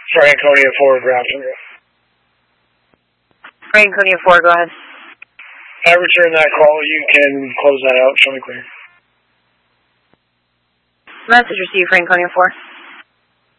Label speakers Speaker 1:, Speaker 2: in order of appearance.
Speaker 1: Franconia 4, Grafton.
Speaker 2: Franconia 4, go ahead.
Speaker 1: I return that call. You can close that out. Show me clear.
Speaker 2: Message received, Franconia 4.